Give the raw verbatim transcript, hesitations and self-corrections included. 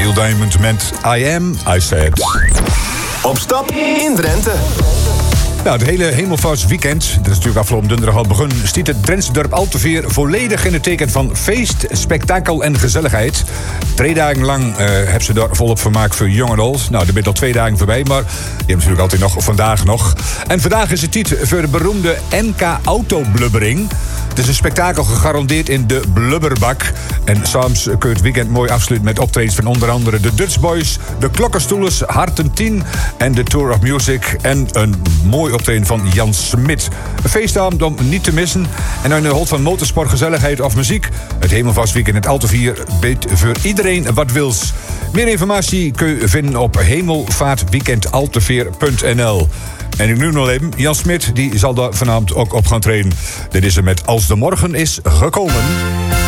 Neil Diamond met I Am, I Said. Op stap in Drenthe. Nou, het hele Hemelvaartsweekend, dat is natuurlijk afgelopen donderdag al begonnen, stiet het Drentse dorp Alteveer volledig in het teken van feest, spektakel en gezelligheid. Drie dagen lang uh, hebben ze daar volop vermaak voor jong en oud. Nou, er zijn al twee dagen voorbij, maar die hebben natuurlijk altijd nog vandaag nog. En vandaag is het tijd voor de beroemde N K Autoblubbering. Het is een spektakel gegarandeerd in de Blubberbak. En soms kun je het weekend mooi afsluiten met optredens van onder andere de Dutch Boys, de Klokkenstoelers, Harten tien en de Tour of Music. En een mooi optreden van Jan Smit. Een feestavond om niet te missen. En in de hol van motorsport, gezelligheid of muziek. Het Hemelvaartsweekend in het Altevier biedt voor iedereen wat wils. Meer informatie kun je vinden op hemelvaartweekendalteveer punt n l. En ik nu nog even, Jan Smit die zal daar vanavond ook op gaan treden. Dit is er met Als de Morgen is gekomen.